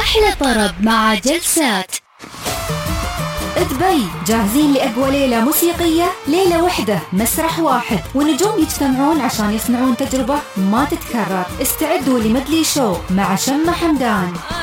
أحلى طرب مع جلسات. دبي جاهزين لأقوى ليلة موسيقية؟ ليلة وحدة، مسرح واحد، ونجوم يجتمعون عشان يصنعون تجربة ما تتكرر. استعدوا لمدلي شو مع شمة حمدان.